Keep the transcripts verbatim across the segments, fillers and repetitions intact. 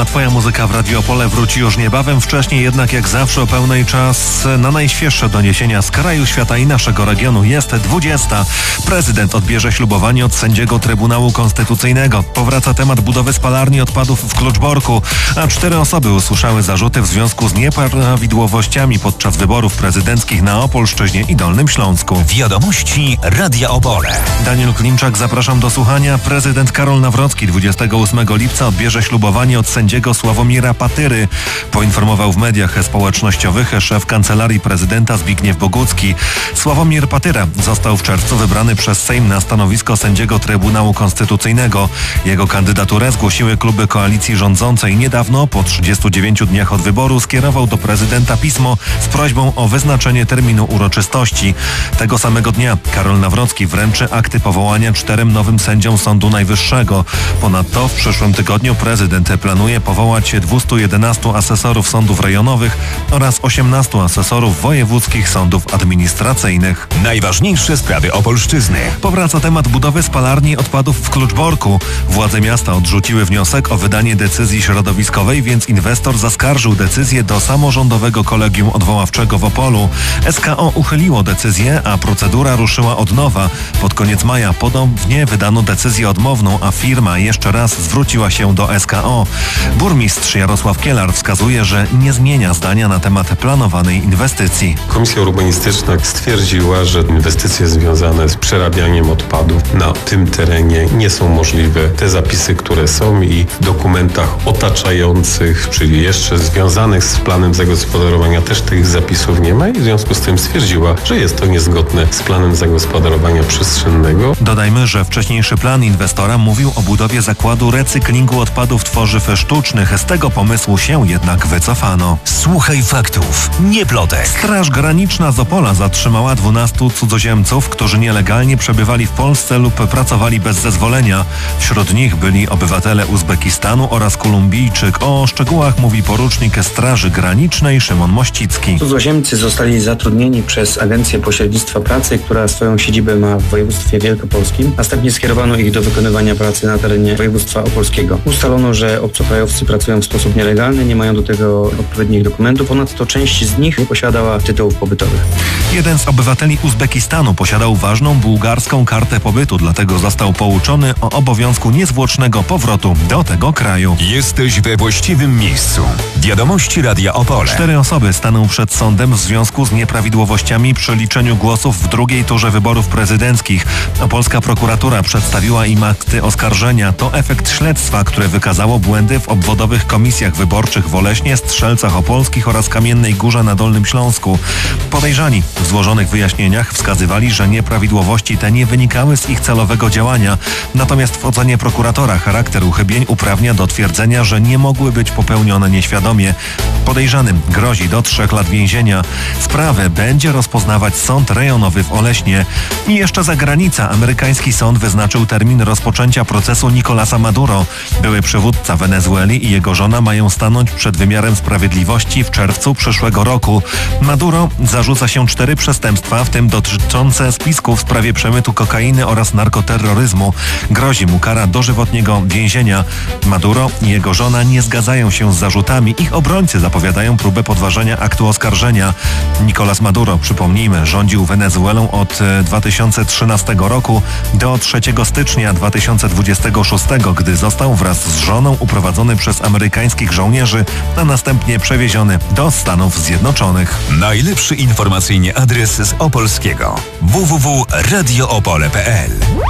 a Twoja muzyka w Radio Opole wróci już niebawem. Wcześniej jednak jak zawsze o pełnej czas na najświeższe doniesienia z kraju, świata i naszego regionu. Jest dwudziesta. Prezydent odbierze ślubowanie od sędziego Trybunału Konstytucyjnego. Powraca temat budowy spalarni odpadów w Kluczborku, a cztery osoby usłyszały zarzuty w związku z nieprawidłowościami podczas wyborów prezydenckich na Opolszczyźnie i Dolnym Śląsku. Wiadomości Radia Opole. Daniel Klimczak, zapraszam do słuchania. Prezydent Karol Nawrocki dwudziestego ósmego lipca odbierze ślubowanie od sędziego Sławomira Patyry. Poinformował w mediach społecznościowych szef Kancelarii Prezydenta Zbigniew Bogucki. Sławomir Patyra został w czerwcu wybrany przez Sejm na stanowisko sędziego Trybunału Konstytucyjnego. Jego kandydaturę zgłosiły kluby koalicji rządzącej. Niedawno, po trzydziestu dziewięciu dniach od wyboru, skierował do prezydenta pismo z prośbą o wyznaczenie terminu uroczystości. Tego samego dnia Karol Nawrocki wręczy akty powołania czterem nowym sędziom Sądu Najwyższego. Ponadto w przyszłym tygodniu prezydent planuje powołać dwieście jedenaście asesorów sądów rejonowych oraz osiemnastu asesorów wojewódzkich sądów administracyjnych. Najważniejsze sprawy Opolszczyzny. Powraca temat budowy spalarni odpadów w Kluczborku. Władze miasta odrzuciły wniosek o wydanie decyzji środowiskowej, więc inwestor zaskarżył decyzję do samorządowego kolegium odwoławczego w Opolu. S K O uchyliło decyzję, a procedura ruszyła od nowa. Pod koniec maja ponownie wydano decyzję odmowną, a firma jeszcze raz zwróciła się do S K O. Burmistrz Jarosław Kielar wskazuje, że nie zmienia zdania na temat planowanej inwestycji. Komisja urbanistyczna stwierdziła, że inwestycje związane z przerabianiem odpadów na tym terenie nie są możliwe. Te zapisy, które są i w dokumentach otaczających, czyli jeszcze związanych z planem zagospodarowania, też tych zapisów nie ma i w związku z tym stwierdziła, że jest to niezgodne z planem zagospodarowania przestrzennego. Dodajmy, że wcześniejszy plan inwestora mówił o budowie zakładu recyklingu odpadów tworzyw sztucznych. Z tego pomysłu się jednak wycofano. Słuchaj faktów, nie plotek. Straż Graniczna z Opola zatrzymała dwunastu cudzoziemców, którzy nielegalnie przebywali w Polsce lub pracowali bez zezwolenia. Wśród nich byli obywatele Uzbekistanu oraz Kolumbijczyk. O szczegółach mówi porucznik Straży Granicznej Szymon Mościcki. Cudzoziemcy zostali zatrudnieni przez Agencję Pośrednictwa Pracy, która swoją siedzibę ma w województwie wielkopolskim. Następnie skierowano ich do wykonywania pracy na terenie województwa opolskiego. Ustalono, że obcokrajowcy pracują w sposób nielegalny, nie mają do tego odpowiednich dokumentów. Ponadto część z nich nie posiadała tytułów pobytowych. Jeden z obywateli Uzbekistanu posiadał ważną bułgarską kartę pobytu, dlatego został pouczony o obowiązku niezwłocznego powrotu do tego kraju. Jesteś we właściwym miejscu. Wiadomości Radia Opole. Cztery osoby staną przed sądem w związku z nieprawidłowościami przy liczeniu głosów w drugiej turze wyborów prezydenckich. Opolska prokuratura przedstawiła im akty oskarżenia. To efekt śledztwa, które wykazało błędy w obwodowych komisjach wyborczych w Oleśnie, Strzelcach Opolskich oraz Kamiennej Górze na Dolnym Śląsku. Podejrzani w złożonych wyjaśnieniach wskazywali, że nieprawidłowości te nie wynikały z ich celowego działania. Natomiast w ocenie prokuratora charakter uchybień uprawnia do twierdzenia, że nie mogły być popełnione nieświadomie. Podejrzanym grozi do trzech lat więzienia. Sprawę będzie rozpoznawać sąd rejonowy w Oleśnie. I jeszcze zagranica. Amerykański sąd wyznaczył termin rozpoczęcia procesu Nicolasa Maduro. Były przywódca Wenezueli i jego żona mają stanąć przed wymiarem sprawiedliwości w czerwcu przyszłego roku. Maduro zarzuca się cztery przestępstwa, w tym dotyczące spisku w sprawie przemytu kokainy oraz narkoterroryzmu. Grozi mu kara dożywotniego więzienia. Maduro i jego żona nie zgadzają się z zarzutami. Ich obrońcy zapowiadają próbę podważenia aktu oskarżenia. Nicolás Maduro, przypomnijmy, rządził Wenezuelą od dwa tysiące trzynastego roku do trzeciego stycznia dwa tysiące dwudziestego szóstego, gdy został wraz z żoną uprowadzony przez amerykańskich żołnierzy, a następnie przewieziony do Stanów Zjednoczonych. Najlepszy informacyjnie adres z Opolskiego. w w w kropka radio opole kropka p l.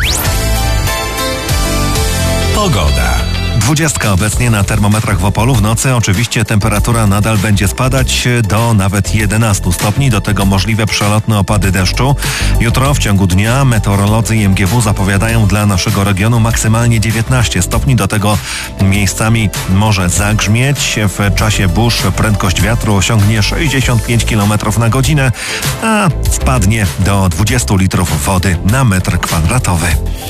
Pogoda. Dwudziestka obecnie na termometrach w Opolu. W nocy oczywiście temperatura nadal będzie spadać do nawet jedenastu stopni. Do tego możliwe przelotne opady deszczu. Jutro w ciągu dnia meteorolodzy i M G W zapowiadają dla naszego regionu maksymalnie dziewiętnaście stopni. Do tego miejscami może zagrzmieć. W czasie burz prędkość wiatru osiągnie sześćdziesiąt pięć kilometrów na godzinę, a spadnie do dwudziestu litrów wody na metr kwadratowy.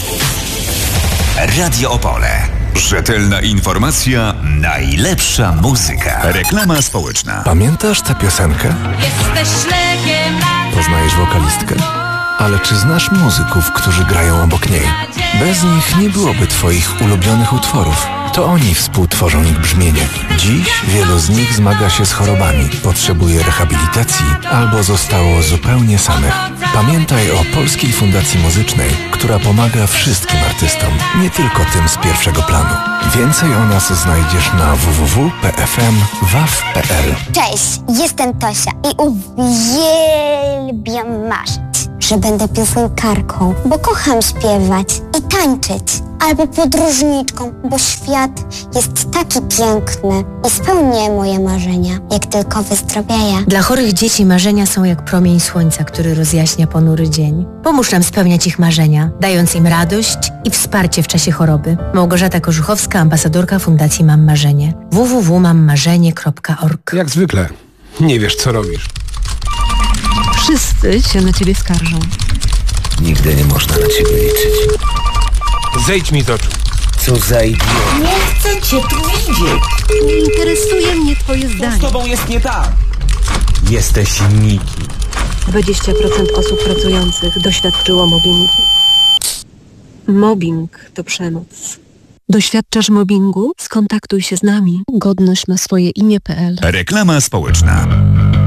Radio Opole. Rzetelna informacja, najlepsza muzyka. Reklama społeczna. Pamiętasz tę piosenkę? Jesteś lekiem na... Poznajesz wokalistkę? Ale czy znasz muzyków, którzy grają obok niej? Bez nich nie byłoby twoich ulubionych utworów. To oni współtworzą ich brzmienie. Dziś wielu z nich zmaga się z chorobami, potrzebuje rehabilitacji albo zostało zupełnie samych. Pamiętaj o Polskiej Fundacji Muzycznej, która pomaga wszystkim artystom, nie tylko tym z pierwszego planu. Więcej o nas znajdziesz na w w w kropka p f m waw kropka p l. Cześć, jestem Tosia i uwielbiam marzyć, że będę piosenkarką, bo kocham śpiewać i tańczyć. Albo podróżniczką, bo świat jest taki piękny i spełnię moje marzenia, jak tylko wyzdrowieję. Dla chorych dzieci marzenia są jak promień słońca, który rozjaśnia ponury dzień. Pomóż nam spełniać ich marzenia, dając im radość i wsparcie w czasie choroby. Małgorzata Korzuchowska, ambasadorka Fundacji Mam Marzenie. w w w kropka mam marzenie kropka org. Jak zwykle, nie wiesz co robisz. Wszyscy się na ciebie skarżą. Nigdy nie można na ciebie liczyć. Zejdź mi z oczu. Co za idiot. Nie chcę cię tu widzieć. Nie interesuje mnie twoje zdanie. Co z tobą jest nie tak? Jesteś nikim. dwadzieścia procent osób pracujących doświadczyło mobbingu. Mobbing to przemoc. Doświadczasz mobbingu? Skontaktuj się z nami. Godność ma swoje imię kropka p l. Reklama społeczna.